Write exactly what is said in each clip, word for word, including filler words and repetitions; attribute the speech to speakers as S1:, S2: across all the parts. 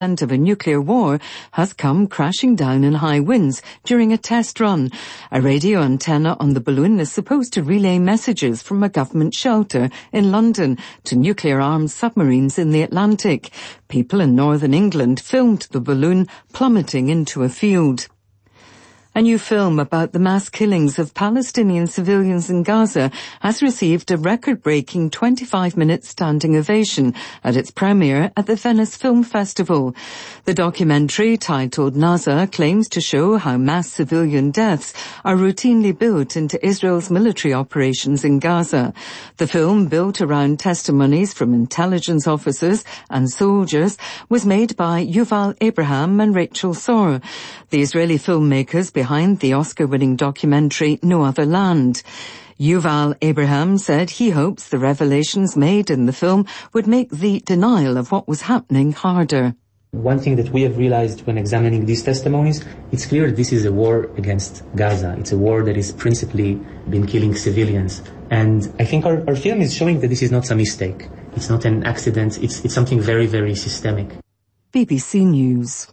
S1: of a nuclear war has come crashing down in high winds during a test run. A radio antenna on the balloon is supposed to relay messages from a government shelter in London to nuclear-armed submarines in the Atlantic. People in northern England filmed the balloon plummeting into a field. A new film about the mass killings of Palestinian civilians in Gaza has received a record-breaking twenty-five minute standing ovation at its premiere at the Venice Film Festival. The documentary, titled Naza, claims to show how mass civilian deaths are routinely built into Israel's military operations in Gaza. The film, built around testimonies from intelligence officers and soldiers, was made by Yuval Abraham and Rachel Sor. The Israeli filmmakers behind the Oscar-winning documentary No Other Land. Yuval Abraham said he hopes the revelations made in the film would make the denial of what was happening harder.
S2: One thing that we have realized when examining these testimonies, it's clear this is a war against Gaza. It's a war that is principally been killing civilians. And I think our, our film is showing that this is not some mistake. It's not an accident. It's, it's something very, very systemic.
S1: B B C News.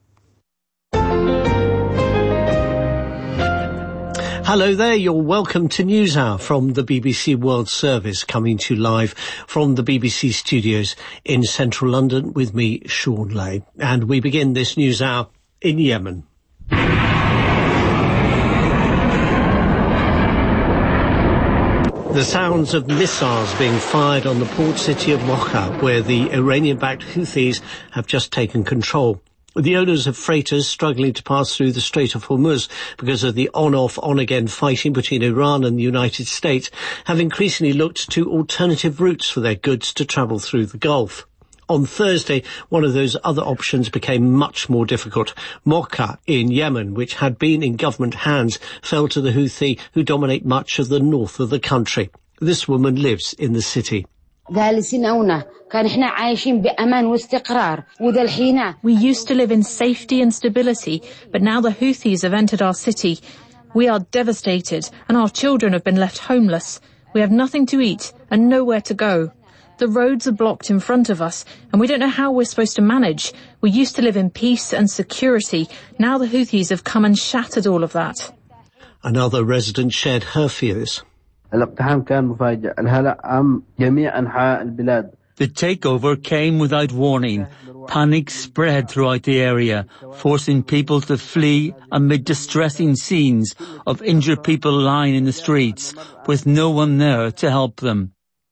S3: Hello there, you're welcome to NewsHour from the B B C World Service, coming to you live from the B B C studios in central London with me, Sean Lay. And we begin this NewsHour in Yemen. The sounds of missiles being fired on the port city of Mocha, where the Iranian-backed Houthis have just taken control. The owners of freighters struggling to pass through the Strait of Hormuz because of the on-off, on-again fighting between Iran and the United States have increasingly looked to alternative routes for their goods to travel through the Gulf. On Thursday, one of those other options became much more difficult. Mocha in Yemen, which had been in government hands, fell to the Houthi, who dominate much of the north of the country. This woman lives in the city.
S4: We used to live in safety and stability, but now the Houthis have entered our city. We are devastated, and our children have been left homeless. We have nothing to eat and nowhere to go. The roads are blocked in front of us, and we don't know how we're supposed to manage. We used to live in peace and security. Now the Houthis have come and shattered all of that.
S3: Another resident shared her fears.
S5: The takeover came without warning. Panic spread throughout the area, forcing people to flee amid distressing scenes of injured people lying in the streets, with no one there to help them.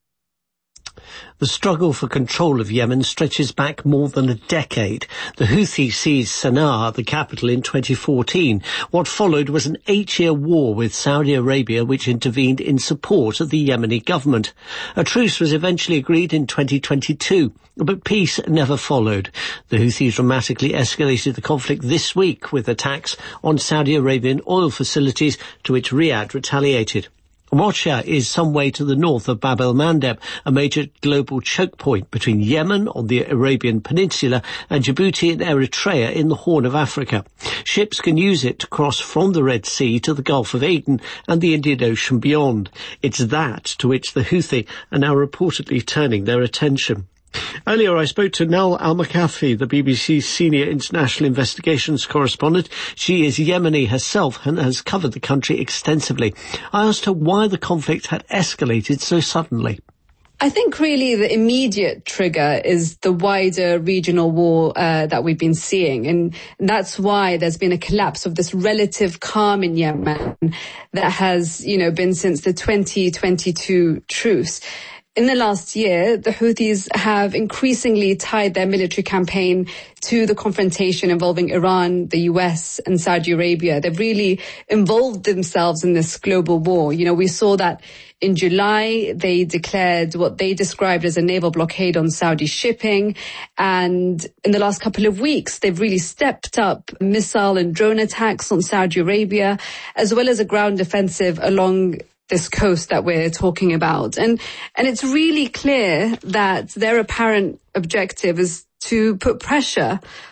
S3: The struggle for control of Yemen stretches back more than a decade. The Houthis seized Sana'a, the capital, in twenty fourteen. What followed was an eight-year war with Saudi Arabia, which intervened in support of the Yemeni government. A truce was eventually agreed in twenty twenty-two, but peace never followed. The Houthis dramatically escalated the conflict this week with attacks on Saudi Arabian oil facilities, to which Riyadh retaliated. Mocha is some way to the north of Bab el-Mandeb, a major global choke point between Yemen on the Arabian Peninsula and Djibouti and Eritrea in the Horn of Africa. Ships can use it to cross from the Red Sea to the Gulf of Aden and the Indian Ocean beyond. It's that to which the Houthi are now reportedly turning their attention. Earlier I spoke to Nal Al-Makafi, the B B C's senior international investigations correspondent. She is Yemeni herself and has covered the country extensively. I asked her why the conflict had escalated so suddenly.
S6: I think really the immediate trigger is the wider regional war uh, that we've been seeing. And that's why there's been a collapse of this relative calm in Yemen that has, you know, been since the twenty twenty-two truce. In the last year, the Houthis have increasingly tied their military campaign to the confrontation involving Iran, the U S and Saudi Arabia. They've really involved themselves in this global war. You know, we saw that in July, they declared what they described as a naval blockade on Saudi shipping. And in the last couple of weeks, they've really stepped up missile and drone attacks on Saudi Arabia, as well as a ground offensive along this coast that we're talking about. And, and it's really clear that their apparent objective is to put pressure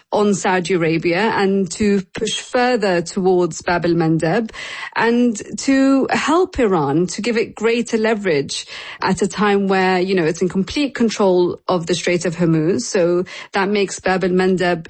S6: on Saudi Arabia and to push further towards Bab el-Mandeb and to help Iran to give it greater leverage at a time where, you know, it's in complete control of the Strait of Hormuz. So that makes Bab el-Mandeb